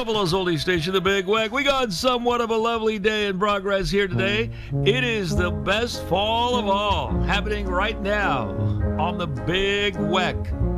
Buffalo's oldie station, the Big Weck. We got somewhat of a lovely day in progress here today. It is the best fall of all, happening right now on the Big Weck.